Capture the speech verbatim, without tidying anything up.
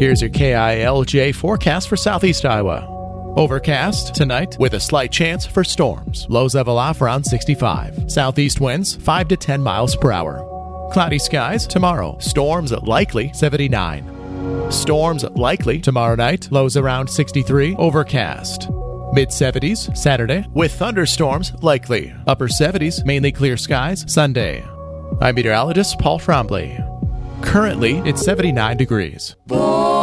Here's your K I L J forecast for southeast Iowa. Overcast tonight with a slight chance for storms. Lows level off around sixty-five. Southeast winds five to ten miles per hour. Cloudy skies tomorrow. Storms likely seventy-nine. Storms likely tomorrow night. Lows around sixty-three. Overcast. mid seventies Saturday with thunderstorms likely. Upper seventies, mainly clear skies Sunday. I'm meteorologist Paul Frombley. Currently, it's seventy-nine degrees.